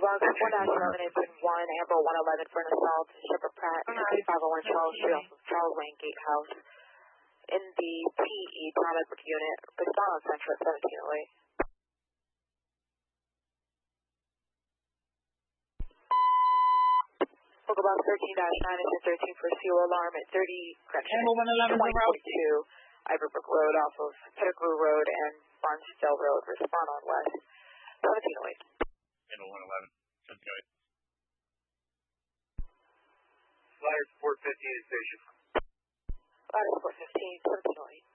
Box 1-11, it's been 1, Amber 111 for an assault, Shepard Pratt, 501 Charles Street off of Charles Lane Gatehouse. In the PE Town Edward unit, respond on Central at 1708. Local Box 13-9 is 13 for CO alarm at 2042 Iverbrook Road off of Pettigrew Road and Barnsdale Road. Respond on West 1708. Handle 111, 1708. Flyer 415 is station. Flyer 415, 1708.